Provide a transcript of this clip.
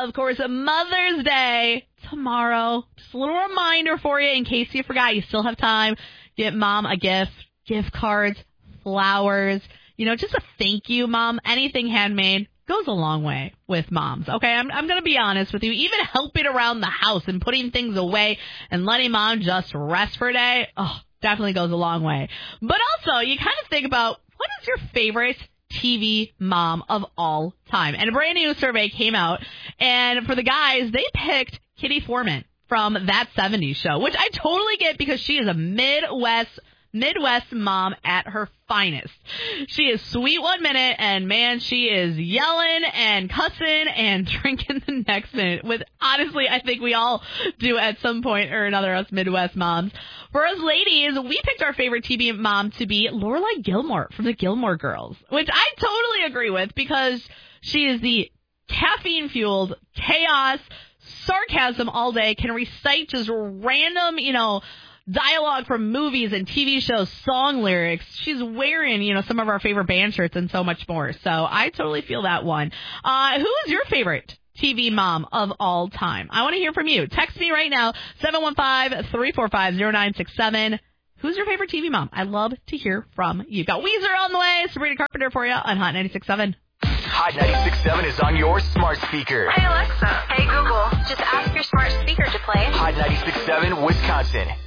of course, Mother's Day tomorrow. Just a little reminder for you in case you forgot. You still have time. Get Mom a gift cards, flowers, just a thank you, Mom. Anything handmade goes a long way with moms. Okay, I'm going to be honest with you. Even helping around the house and putting things away and letting Mom just rest for a day, definitely goes a long way. But also, you kind of think about, what is your favorite TV mom of all time? And a brand new survey came out, and for the guys, they picked Kitty Foreman from That 70s Show, which I totally get because she is a Midwest mom at her finest. She is sweet one minute, and man, she is yelling and cussing and drinking the next minute. With honestly, I think we all do at some point or another, us Midwest moms. For us ladies, we picked our favorite TV mom to be Lorelai Gilmore from the Gilmore Girls, which I totally agree with because she is the caffeine-fueled chaos, sarcasm all day, can recite just random, dialogue from movies and TV shows, song lyrics. She's wearing, some of our favorite band shirts and so much more. So I totally feel that one. Who is your favorite TV mom of all time? I want to hear from you. Text me right now, 715-345-0967. Who's your favorite TV mom? I love to hear from you. Got Weezer on the way. Sabrina Carpenter for you on Hot 96.7. Hot 96.7 is on your smart speaker. Hey, Alexa. Hey, Google. Just ask your smart speaker to play Hot 96.7 Wisconsin.